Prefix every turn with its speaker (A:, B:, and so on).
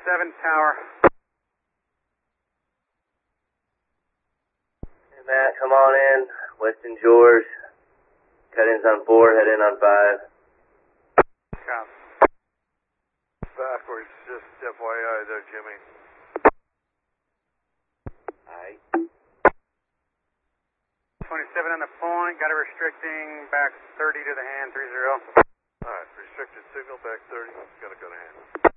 A: tower.
B: Hey Matt, come on in. Weston George. Cut-ins on 4, head in on 5.
A: Copy.
C: Backwards, just FYI there, Jimmy.
B: Alright.
A: 27 on the point, got a restricting back 30 to the hand, 30.
C: Alright, restricted signal back 30, gotta go to hand.